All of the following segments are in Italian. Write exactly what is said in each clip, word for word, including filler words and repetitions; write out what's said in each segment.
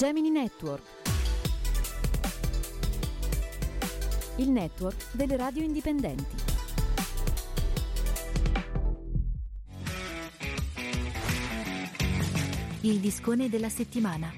Gemini Network, il network delle radio indipendenti. Il discone della settimana.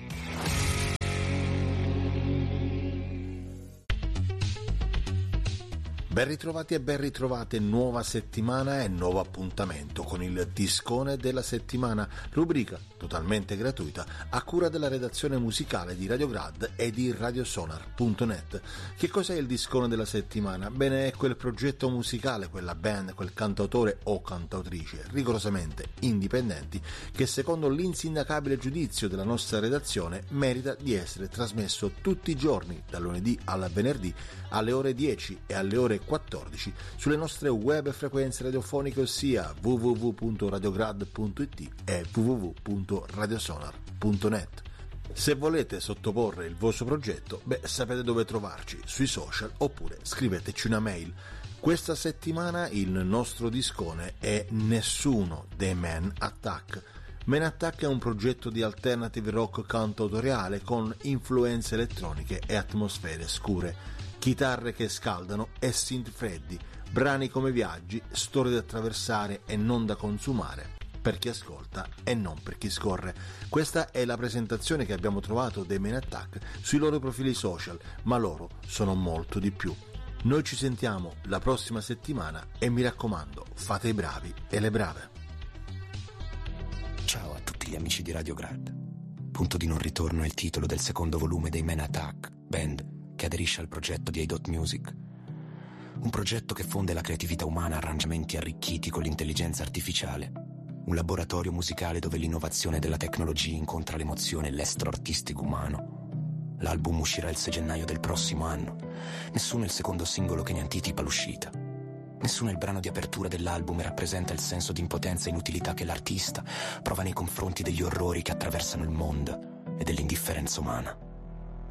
Ben ritrovati e ben ritrovate, nuova settimana e nuovo appuntamento con il discone della settimana, rubrica totalmente gratuita a cura della redazione musicale di Radiograd e di radiosonar punto net. Che cos'è il discone della settimana? Bene, è quel progetto musicale, quella band, quel cantautore o cantautrice rigorosamente indipendenti che secondo l'insindacabile giudizio della nostra redazione merita di essere trasmesso tutti i giorni dal lunedì al venerdì alle ore dieci e alle ore quattordici sulle nostre web frequenze radiofoniche, ossia w w w punto radiograd punto i t e w w w punto radiosonar punto net. Se volete sottoporre il vostro progetto, beh, sapete dove trovarci, sui social, oppure scriveteci una mail. Questa settimana il nostro discone è Nessuno dei Men Attack. Men Attack è un progetto di alternative rock cantautoriale con influenze elettroniche e atmosfere scure, chitarre che scaldano e synth freddi, brani come viaggi, storie da attraversare e non da consumare, per chi ascolta e non per chi scorre. Questa è la presentazione che abbiamo trovato dei Men Attack sui loro profili social, ma loro sono molto di più. Noi ci sentiamo la prossima settimana e mi raccomando, fate i bravi e le brave. Ciao a tutti gli amici di Radiograd. Punto di non ritorno è il titolo del secondo volume dei Men Attack, band che aderisce al progetto di A-Dot Music. Un progetto che fonde la creatività umana a arrangiamenti arricchiti con l'intelligenza artificiale. Un laboratorio musicale dove l'innovazione della tecnologia incontra l'emozione e l'estro artistico umano. L'album uscirà il sei gennaio del prossimo anno. Nessuno è il secondo singolo che ne anticipa l'uscita. Nessuno è il brano di apertura dell'album e rappresenta il senso di impotenza e inutilità che l'artista prova nei confronti degli orrori che attraversano il mondo e dell'indifferenza umana.